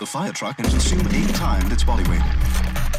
fire truck and consume 8 times its body weight.